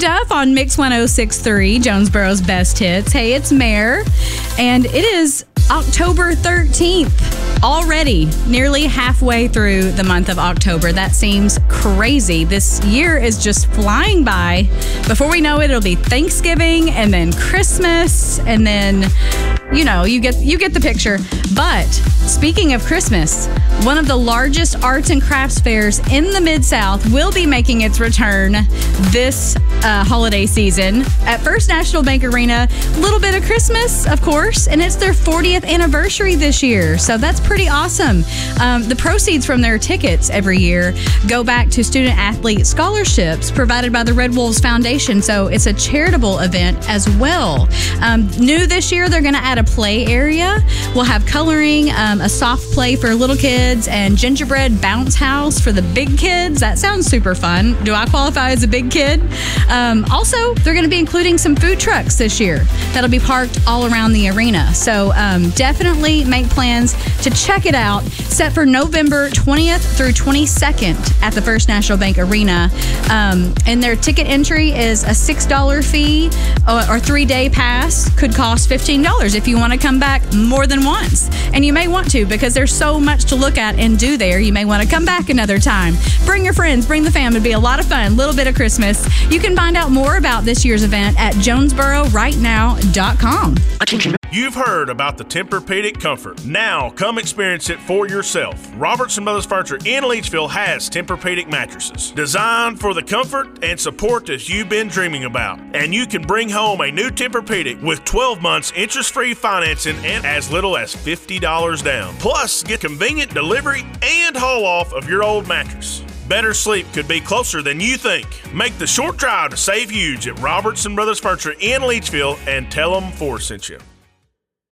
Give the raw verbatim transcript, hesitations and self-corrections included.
Duff on Mix one oh six point three, Jonesboro's best hits. Hey, it's Mare, and it is October thirteenth. Already nearly halfway through the month of October. That seems crazy. This year is just flying by. Before we know it, it'll be Thanksgiving and then Christmas, and then, you know, you get you get the picture. But speaking of Christmas, one of the largest arts and crafts fairs in the Mid-South will be making its return this uh, holiday season at First National Bank Arena. A little bit of Christmas, of course, and it's their fortieth anniversary this year. So that's pretty awesome. Um, the proceeds from their tickets every year go back to student athlete scholarships provided by the Red Wolves Foundation. So it's a charitable event as well. Um, new this year, they're going to add a play area. We'll have coloring, um, a soft play for little kids, and gingerbread bounce house for the big kids. That sounds super fun. Do I qualify as a big kid? Um, also, they're going to be including some food trucks this year that'll be parked all around the arena. So um, definitely make plans to check it out. Set for November twentieth through twenty-second at the First National Bank Arena. Um, and their ticket entry is a six dollar fee, or, or three-day pass could cost fifteen dollars if you want to come back more than once. And you may want to, because there's so much to look at and do there. You may want to come back another time. Bring your friends, bring the fam. It'd be a lot of fun. A little bit of Christmas. You can find out more about this year's event at jonesboro right now dot com. You've heard about the Tempur-Pedic Comfort. Now come experience it for yourself. Robertson Brothers Furniture in Leachville has Tempur-Pedic mattresses designed for the comfort and support that you've been dreaming about. And you can bring home a new Tempur-Pedic with twelve months interest-free financing and as little as fifty dollars down. Plus, get convenient delivery and haul off of your old mattress. Better sleep could be closer than you think. Make the short drive to save huge at Robertson Brothers Furniture in Leachville and tell them Forrest sent you.